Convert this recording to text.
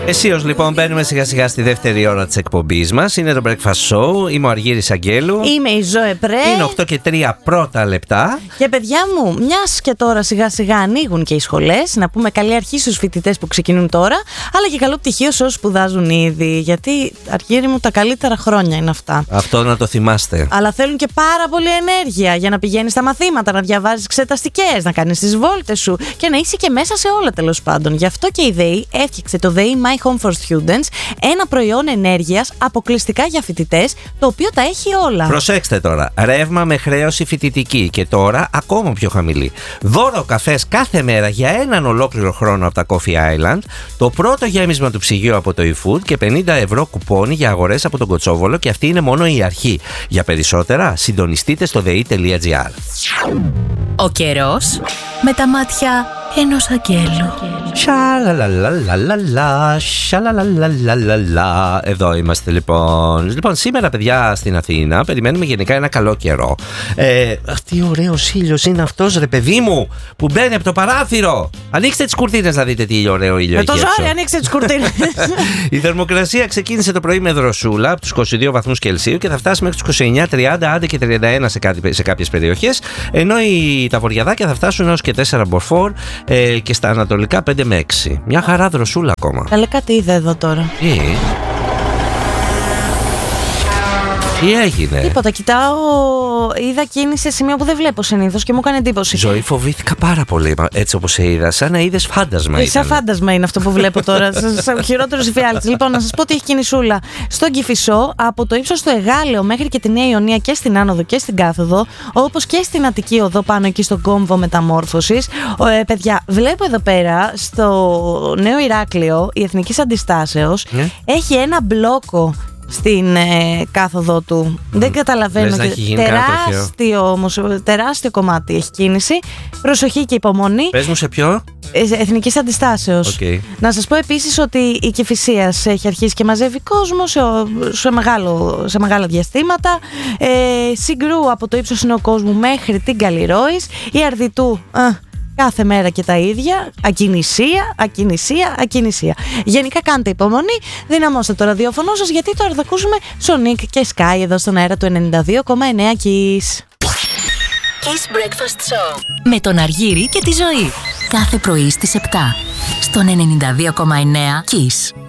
Εσείως λοιπόν μπαίνουμε σιγά σιγά στη δεύτερη ώρα της εκπομπής μας. Είναι το Breakfast Show. Είμαι ο Αργύρης Αγγέλου. Είμαι η Ζωέ Πρέ. Είναι 8 και 3 πρώτα λεπτά. Και παιδιά μου, μιας και τώρα σιγά σιγά ανοίγουν και οι σχολές, να πούμε καλή αρχή στους φοιτητές που ξεκινούν τώρα, αλλά και καλό πτυχίο σε όσους σπουδάζουν ήδη. Γιατί, Αργύρη μου, τα καλύτερα χρόνια είναι αυτά. Αυτό να το θυμάστε. Αλλά θέλουν και πάρα πολύ ενέργεια για να πηγαίνεις στα μαθήματα, να διαβάζεις εξεταστικές, να κάνεις τις βόλτες σου και να είσαι και μέσα σε όλα τέλος πάντων. Γι' αυτό και η ΔΕΗ έφτιαξε το ΔΕΗ My Home for Students, ένα προϊόν ενέργειας αποκλειστικά για φοιτητές, το οποίο τα έχει όλα. Προσέξτε τώρα. Ρεύμα με χρέωση φοιτητική και τώρα ακόμα πιο χαμηλή. Δώρο καφές κάθε μέρα για έναν ολόκληρο χρόνο από τα Coffee Island. Το πρώτο γέμισμα του ψυγείου από το eFood και 50 ευρώ κουπόνι για αγορές από τον Κοτσόβολο. Και αυτή είναι μόνο η αρχή. Για περισσότερα, συντονιστείτε στο dei.gr. Ο καιρός με τα μάτια ενός αγγέλου. Σαλαλαλαλαλα, σαλαλαλαλαλα. Εδώ είμαστε λοιπόν. Λοιπόν, σήμερα, παιδιά, στην Αθήνα περιμένουμε γενικά ένα καλό καιρό. Τι ωραίος ήλιος είναι αυτός, ρε παιδί μου, που μπαίνει από το παράθυρο. Ανοίξτε τις κουρτίνες να δείτε τι ωραίο ήλιο έχει. Με το ζόρι, ανοίξτε τις κουρτίνες. Η θερμοκρασία ξεκίνησε το πρωί με δροσούλα από τους 22 βαθμούς Κελσίου και θα φτάσει μέχρι τους 29-30, άντε και 31 σε κάποιες περιοχές. Ενώ τα βορειαδάκια θα φτάσουν έως και 4 μποφόρ και στα ανατολικά 5 με 6. Μια χαρά δροσούλα ακόμα. Καλέ, κάτι είδα εδώ τώρα. Τι έγινε? Τίποτα, κοιτάω, είδα κίνηση σε σημείο που δεν βλέπω συνήθως και μου έκανε εντύπωση. Ζωή, φοβήθηκα πάρα πολύ έτσι όπως σε είδα. Σαν να είδες φάντασμα. Σαν φάντασμα είναι αυτό που βλέπω τώρα. Σαν χειρότερος εφιάλτης. Λοιπόν, να σας πω ότι έχει κινησούλα στον Κηφισό, από το ύψος του Εγάλεο μέχρι και τη Νέα Ιωνία και στην άνοδο και στην κάθοδο, όπως και στην Αττική οδό πάνω εκεί στον κόμβο μεταμόρφωσης. Παιδιά, βλέπω εδώ πέρα στο Νέο Ηράκλειο η Εθνικής Αντιστάσεως έχει ένα μπλόκο στην κάθοδο του. Δεν καταλαβαίνω. Τεράστιο κομμάτι έχει κίνηση. Προσοχή και υπομονή. Πες μου σε ποιο? Εθνικής Αντιστάσεως. Να σας πω επίσης ότι η Κηφισίας έχει αρχίσει και μαζεύει κόσμο σε μεγάλα διαστήματα. Συγκρού από το ύψος Νέου Κόσμου μέχρι την Καλλιρόης. Η Αρδιτού κάθε μέρα και τα ίδια. Ακινησία. Γενικά κάντε υπομονή. Δυναμώστε το ραδιόφωνο σας, γιατί τώρα θα ακούσουμε Sonic και Sky εδώ στον αέρα του 92,9 Kiss. Kiss Breakfast Show με τον Αργύρη και τη Ζωή. Κάθε πρωί στις 7 στον 92,9 Kiss.